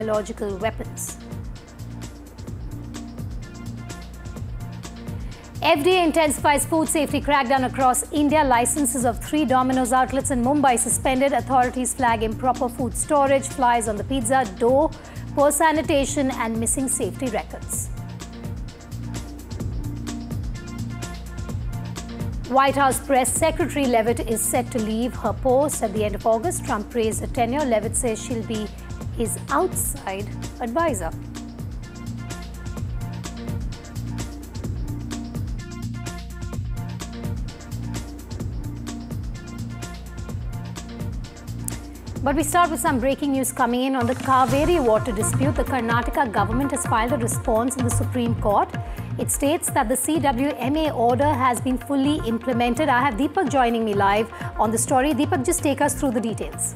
biological weapons. FDA intensifies food safety crackdown across India. Licenses of 3 Domino's outlets in Mumbai suspended. Authorities flag improper food storage, flies on the pizza dough, poor sanitation and missing safety records. White House Press Secretary Leavitt is set to leave her post at the end of August. Trump praised her tenure. Leavitt says she'll be his outside advisor. But we start with some breaking news coming in on the Kaveri water dispute. The Karnataka government has filed a response in the Supreme Court. It states that the CWMA order has been fully implemented. I have Deepak joining me live on the story. Deepak, just take us through the details.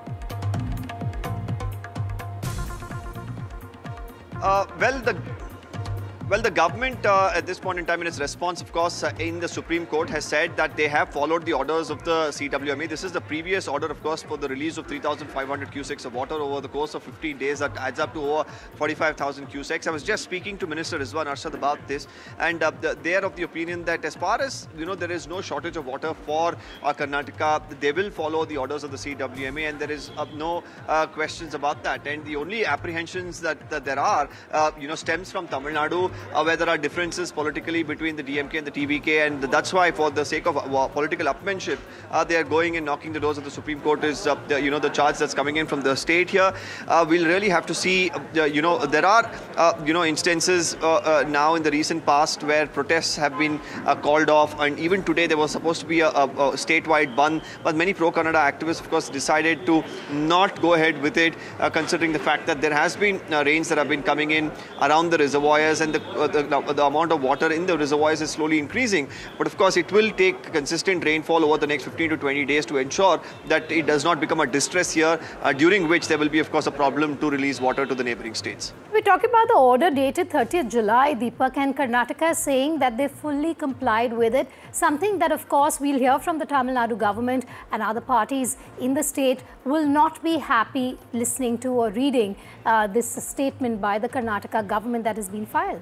Well, the government at this point in time in its response, of course, in the Supreme Court has said that they have followed the orders of the CWMA. This is the previous order, of course, for the release of 3,500 cusecs of water over the course of 15 days. That adds up to over 45,000 cusecs. I was just speaking to Minister Rizwan Arshad about this, and they are of the opinion that as far as, there is no shortage of water for Karnataka, they will follow the orders of the CWMA, and there is no questions about that. And the only apprehensions that there are, stems from Tamil Nadu, where there are differences politically between the DMK and the TVK, and that's why, for the sake of political upmanship, they are going and knocking the doors of the Supreme Court. Is the charge that's coming in from the state here. We'll really have to see. There are instances now in the recent past where protests have been called off, and even today there was supposed to be a statewide ban, but many pro-Kannada activists, of course, decided to not go ahead with it, considering the fact that there has been rains that have been coming in around the reservoirs, and the amount of water in the reservoirs is slowly increasing. But of course, it will take consistent rainfall over the next 15 to 20 days to ensure that it does not become a distress here, during which there will be, of course, a problem to release water to the neighboring states. We're talking about the order dated 30th July, Deepak, and Karnataka is saying that they fully complied with it. Something that, of course, we'll hear from the Tamil Nadu government and other parties in the state will not be happy listening to or reading this statement by the Karnataka government that has been filed.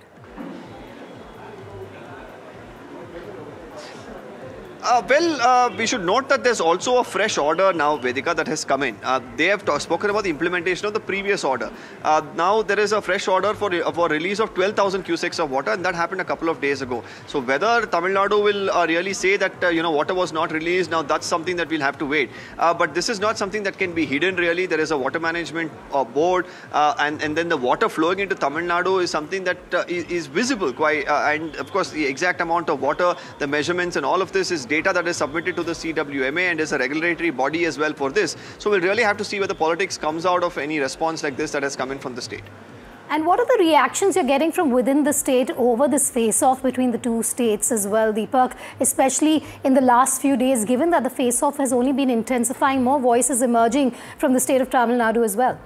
We should note that there's also a fresh order now, Vedika, that has come in. They have spoken about the implementation of the previous order. Now there is a fresh order for release of 12,000 cusecs of water, and that happened a couple of days ago. So whether Tamil Nadu will really say that water was not released, now that's something that we'll have to wait. But this is not something that can be hidden, really. There is a water management board, and then the water flowing into Tamil Nadu is something that is visible. And of course, the exact amount of water, the measurements, and all of this is data that is submitted to the CWMA, and is a regulatory body as well for this. So we'll really have to see whether politics comes out of any response like this that has come in from the state. And what are the reactions you're getting from within the state over this face-off between the two states as well, Deepak, especially in the last few days, given that the face-off has only been intensifying, more voices emerging from the state of Tamil Nadu as well?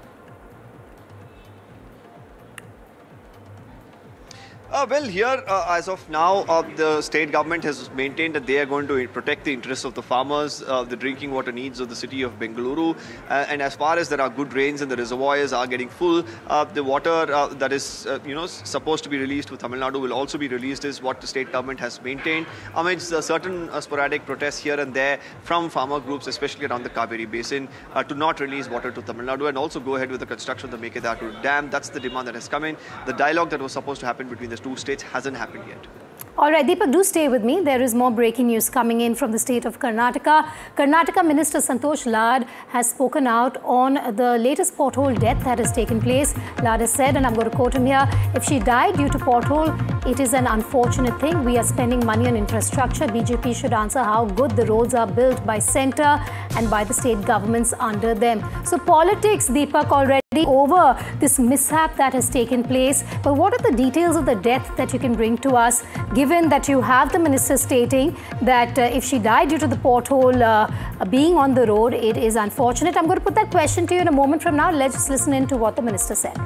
Here, as of now, the state government has maintained that they are going to protect the interests of the farmers, the drinking water needs of the city of Bengaluru. And as far as there are good rains and the reservoirs are getting full, the water that is, supposed to be released to Tamil Nadu will also be released, is what the state government has maintained, amidst certain sporadic protests here and there from farmer groups, especially around the Kaveri Basin, to not release water to Tamil Nadu and also go ahead with the construction of the Mekedatu Dam. That's the demand that has come in. The dialogue that was supposed to happen between the two states hasn't happened yet. All right, Deepak, do stay with me. There is more breaking news coming in from the state of Karnataka. Karnataka Minister Santosh Lad has spoken out on the latest pothole death that has taken place. Lad has said, and I'm going to quote him here, "If she died due to pothole, it is an unfortunate thing. We are spending money on infrastructure. BJP should answer how good the roads are built by centre and by the state governments under them." So politics, Deepak, already over this mishap that has taken place. But what are the details of the death that you can bring to us, given that you have the minister stating that if she died due to the pothole being on the road, it is unfortunate? I'm going to put that question to you in a moment from now. Let's just listen in to what the minister said.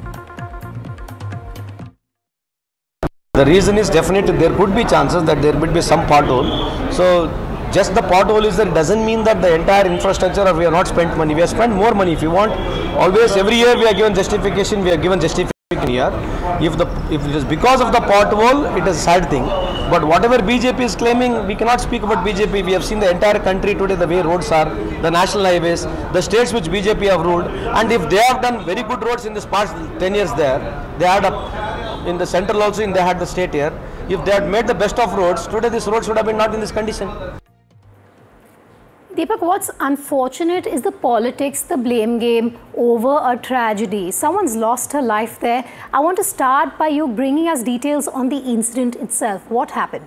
The reason is definitely there could be chances that there would be some pothole. So just the pothole is there, doesn't mean that the entire infrastructure or we have not spent money. We have spent more money. If you want, always every year we are given justification. We are given justification here. If it is because of the pothole, it is a sad thing. But whatever BJP is claiming, we cannot speak about BJP. We have seen the entire country today, the way roads are, the national highways, the states which BJP have ruled. And if they have done very good roads in this past 10 years there, they had in the central also, they had the state here. If they had made the best of roads, today this road should have been not in this condition. Deepak, what's unfortunate is the politics, the blame game over a tragedy. Someone's lost her life there. I want to start by you bringing us details on the incident itself. What happened?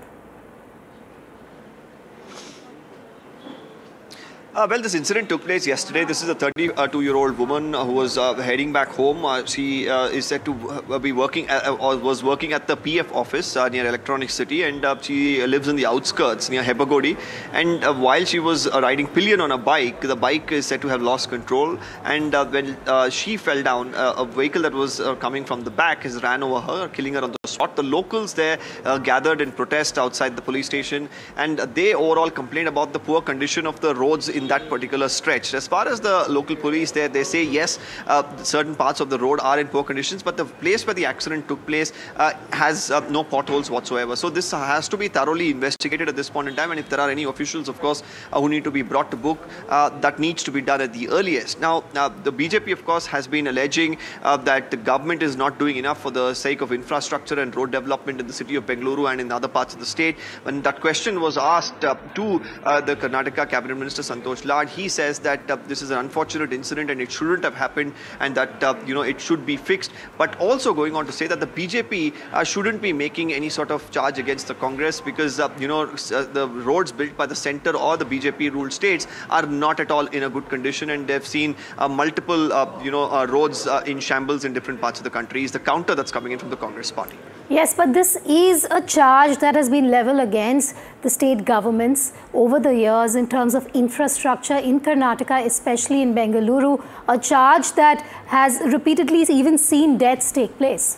Well, this incident took place yesterday. This is a 32-year-old woman who was heading back home. She is said to be working or was working at the PF office near Electronic City, and she lives in the outskirts near Hebagodi. And while she was riding pillion on a bike, the bike is said to have lost control. And when she fell down, a vehicle that was coming from the back has ran over her, killing her on the spot. The locals there gathered in protest outside the police station, and they overall complained about the poor condition of the roads in that particular stretch. As far as the local police there, they say yes, certain parts of the road are in poor conditions, but the place where the accident took place has no potholes whatsoever. So this has to be thoroughly investigated at this point in time, and if there are any officials, of course, who need to be brought to book, that needs to be done at the earliest. Now, the BJP, of course, has been alleging that the government is not doing enough for the sake of infrastructure and road development in the city of Bengaluru and in other parts of the state. When that question was asked to the Karnataka Cabinet Minister Santosh Lad, he says that this is an unfortunate incident and it shouldn't have happened, and that it should be fixed. But also going on to say that the BJP shouldn't be making any sort of charge against the Congress, because the roads built by the centre or the BJP ruled states are not at all in a good condition, and they've seen multiple roads in shambles in different parts of the country. Is the counter that's coming in from the Congress party. Yes, but this is a charge that has been leveled against the state governments over the years in terms of infrastructure in Karnataka, especially in Bengaluru, a charge that has repeatedly even seen deaths take place.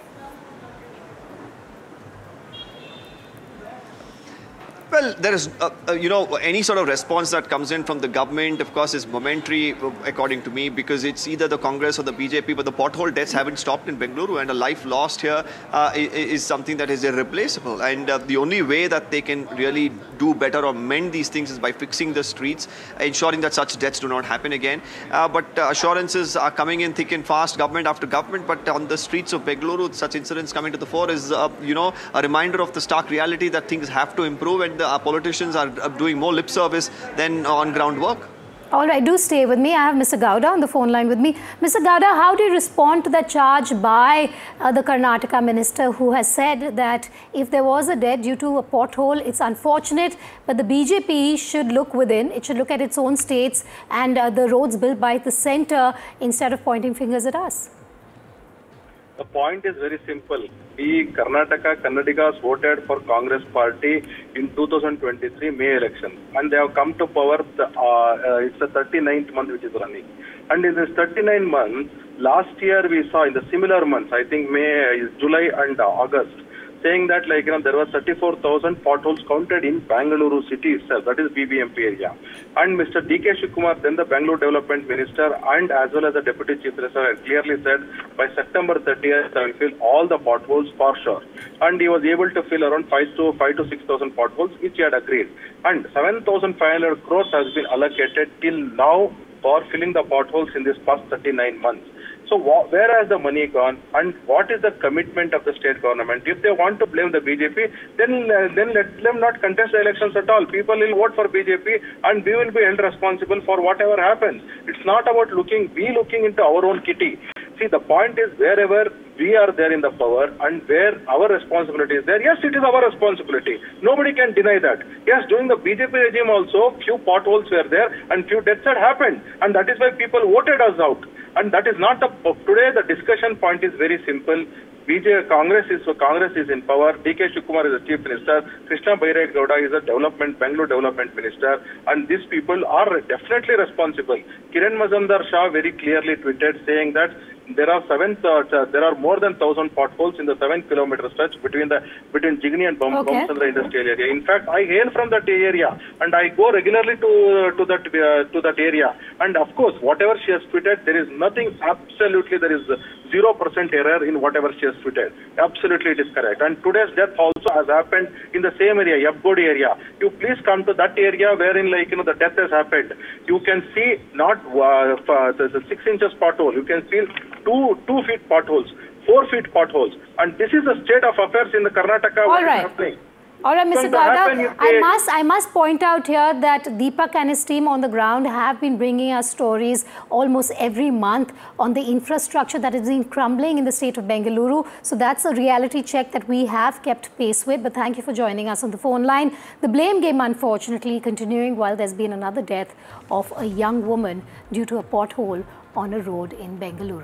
Well, there is, any sort of response that comes in from the government, of course, is momentary, according to me, because it's either the Congress or the BJP, but the pothole deaths haven't stopped in Bengaluru, and a life lost here is something that is irreplaceable. And the only way that they can really do better or mend these things is by fixing the streets, ensuring that such deaths do not happen again. But assurances are coming in thick and fast, government after government, but on the streets of Bengaluru, such incidents coming to the fore is, a reminder of the stark reality that things have to improve, and our politicians are doing more lip service than on-ground work. All right, do stay with me. I have Mr. Gowda on the phone line with me. Mr. Gowda, how do you respond to that charge by the Karnataka minister, who has said that if there was a death due to a pothole, it's unfortunate, but the BJP should look within, it should look at its own states and the roads built by the centre instead of pointing fingers at us? The point is very simple. The Kannadigas voted for Congress party in 2023 May election, and they have come to power. It's the 39th month which is running, and in this 39 months, last year we saw in the similar months, I think May, July and August, saying that there were 34,000 potholes counted in Bengaluru city itself, that is BBMP area. And Mr. D.K. Shivakumar, then the Bangalore Development Minister, and as well as the Deputy Chief Minister, had clearly said by September 30th, I will fill all the potholes for sure. And he was able to fill around 5 to 6,000 potholes, which he had agreed. And 7,500 crores has been allocated till now for filling the potholes in this past 39 months. So where has the money gone, and what is the commitment of the state government? If they want to blame the BJP, then let them not contest the elections at all. People will vote for BJP and we will be held responsible for whatever happens. It's not about looking into our own kitty. See, the point is wherever we are there in the power and where our responsibility is there, yes, it is our responsibility. Nobody can deny that. Yes, during the BJP regime also, few potholes were there and few deaths had happened, and that is why people voted us out. And that is not today the discussion point is very simple. Congress is in power. D.K. Shivakumar is the Chief Minister. Krishna Bairegowda is the Bangalore Development Minister. And these people are definitely responsible. Kiran Mazumdar Shah very clearly tweeted saying that there are more than 1,000 potholes in the 7-kilometer stretch between Jigni and Bomsandra industrial area. In fact, I hail from that area and I go regularly to that area. And of course, whatever she has tweeted, there is nothing. Absolutely, there is 0% error in whatever she has tweeted. Absolutely, it is correct. And today's death also has happened in the same area, Yapgodi area. You please come to that area wherein the death has happened. You can see not the 6 inches pothole. You can see 2 feet potholes, 4 feet potholes. And this is the state of affairs in the Karnataka. All right. All right, Mr. Gowda, I must point out here that Deepak and his team on the ground have been bringing us stories almost every month on the infrastructure that has been crumbling in the state of Bengaluru. So that's a reality check that we have kept pace with. But thank you for joining us on the phone line. The blame game, unfortunately, continuing while there's been another death of a young woman due to a pothole on a road in Bengaluru.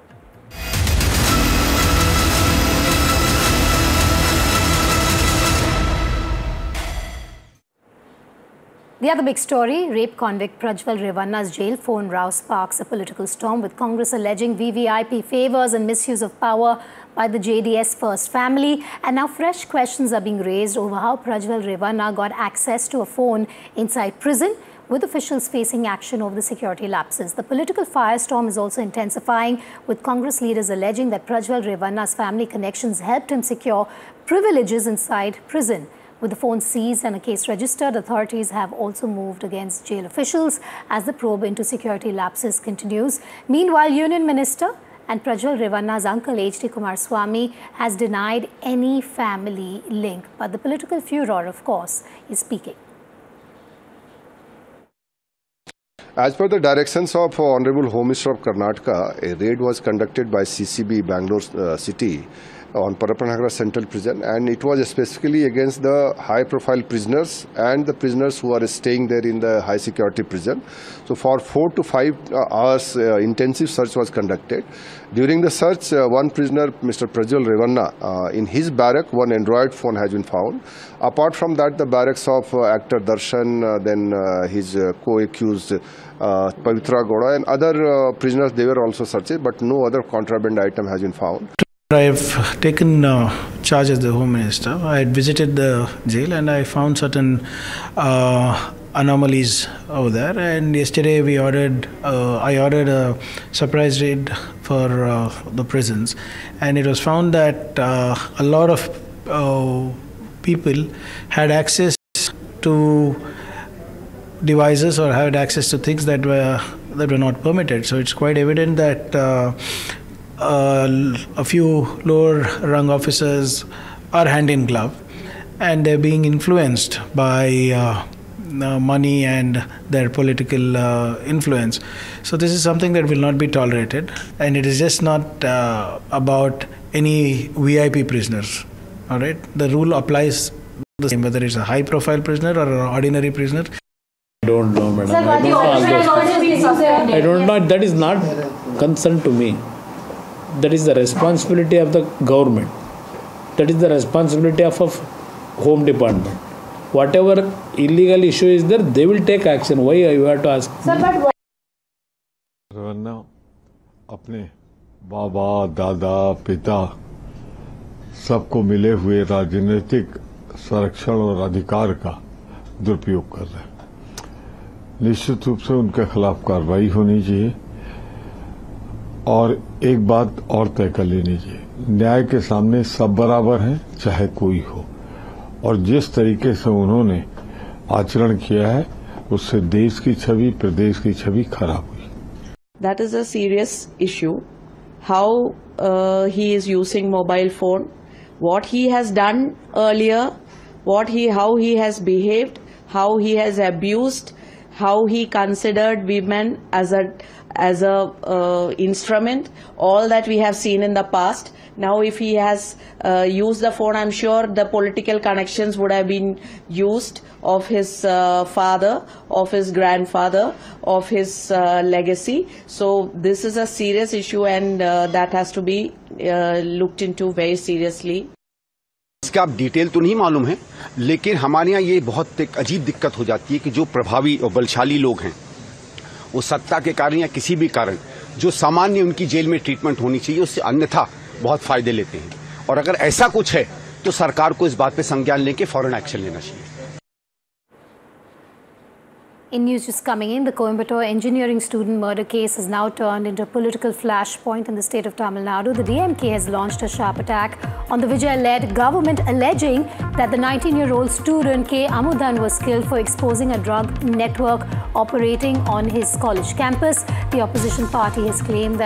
The other big story, rape convict Prajwal Revanna's jail phone row sparks a political storm, with Congress alleging VVIP favors and misuse of power by the JDS First family. And now fresh questions are being raised over how Prajwal Revanna got access to a phone inside prison, with officials facing action over the security lapses. The political firestorm is also intensifying, with Congress leaders alleging that Prajwal Revanna's family connections helped him secure privileges inside prison. With the phone seized and a case registered, authorities have also moved against jail officials as the probe into security lapses continues. Meanwhile, Union Minister and Prajwal Revanna's uncle H.D. Kumaraswamy has denied any family link. But the political furor, of course, is speaking. As per the directions of Honorable Home Minister of Karnataka, a raid was conducted by CCB Bangalore City on Parapanagara Central Prison, and it was specifically against the high-profile prisoners and the prisoners who are staying there in the high-security prison. So for 4 to 5 hours, intensive search was conducted. During the search, one prisoner, Mr. Prajwal Revanna, in his barrack, one Android phone has been found. Apart from that, the barracks of actor Darshan, then his co-accused Pavitra Gowda and other prisoners, they were also searched, but no other contraband item has been found. I've taken charge as the Home Minister. I had visited the jail and I found certain anomalies over there. And yesterday I ordered a surprise raid for the prisons, and it was found that a lot of people had access to devices or had access to things that were not permitted. So it's quite evident that a few lower rung officers are hand in glove, and they're being influenced by money and their political influence. So this is something that will not be tolerated, and it is just not about any VIP prisoners. All right, the rule applies the same whether it's a high profile prisoner or an ordinary prisoner. I don't know, madam. I don't know. That is not concern to me. That is the responsibility of the government. That is the responsibility of Home Department. Whatever illegal issue is there, they will take action. Why you have to ask? Revanna अपने बाबा, दादा, पिता सबको मिले हुए राजनीतिक संरक्षण और अधिकार का दुरुपयोग कर रहे हैं। निश्चित रूप से उनके खिलाफ कार्रवाई होनी चाहिए, और एक बात और तय कर लेनी चाहिए, न्याय के सामने सब बराबर हैं, चाहे कोई हो। और जिस तरीके से उन्होंने आचरण किया है, उससे देश की छवि, प्रदेश की छवि खराब हुई। That is a serious issue. How he is using mobile phone, what he has done earlier, how he has behaved, how he has abused, how he considered women as a instrument, all that we have seen in the past. Now if he has used the phone, I'm sure the political connections would have been used of his father, of his grandfather, of his legacy. So this is a serious issue, and that has to be looked into very seriously. इसका आप detail तो नहीं मालूम है, लेकिन हमारे यहाँ ये बहुत एक अजीब दिक्कत हो जाती है कि जो प्रभावी और बलशाली लोग हैं, वो सत्ता के कारण या किसी भी कारण जो सामान्य उनकी जेल में ट्रीटमेंट होनी चाहिए उससे अन्यथा बहुत फायदे लेते हैं। और अगर ऐसा कुछ है तो सरकार को इस बात पे संज्ञान लेके फौरन एक्शन लेना चाहिए। In news just coming in, the Coimbatore engineering student murder case has now turned into a political flashpoint in the state of Tamil Nadu. The DMK has launched a sharp attack on the Vijay-led government, alleging that the 19-year-old student K. Amudan was killed for exposing a drug network operating on his college campus. The opposition party has claimed that